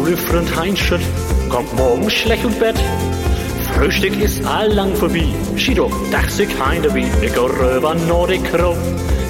gute Freund Heinschütt kommt morgen schlecht ins Bett. Frühstück ist allang vorbei. Schido, dach sich heim dabei. Ich geh rüber nach die Kro.